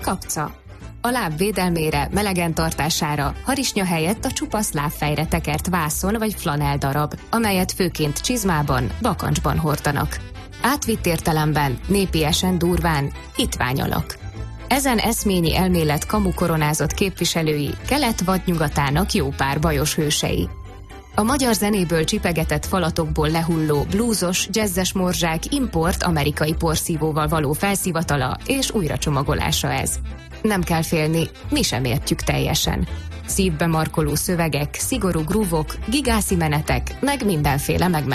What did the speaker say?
kapca. A láb védelmére, melegen tartására harisnya helyett a csupasz lábfejre tekert vászon vagy flanell darab, amelyet főként csizmában, bakancsban hordanak. Átvitt értelemben, népiesen durván, hitványalak. Ezen eszményi elmélet kamukoronázott képviselői kelet-vadnyugatának jó pár bajos hősei. A magyar zenéből csipegetett falatokból lehulló blúzos, jazzes morzsák import amerikai porszívóval való felszivatala és újracsomagolása ez. Nem kell félni, mi sem értjük teljesen. Szívbe markoló szövegek, szigorú grúvok, gigászi menetek, meg mindenféle